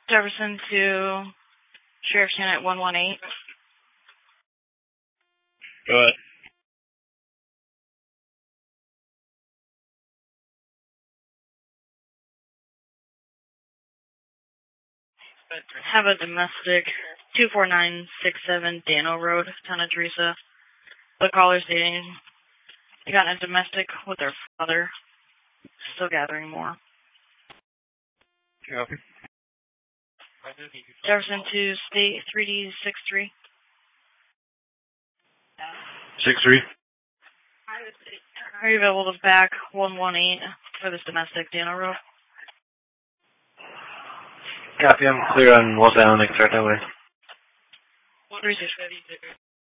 Jefferson to Sheriff's Unit 118. Go ahead. Have a domestic 24967 Dano Road, Town of Teresa. The caller's stating they got a domestic with their father. Still gathering more. Copy. Jefferson to State 3D63. 6-3. Are you available to back 118 for this domestic Dano Road? Copy. I'm clear on Los Allen. Start that way. 36.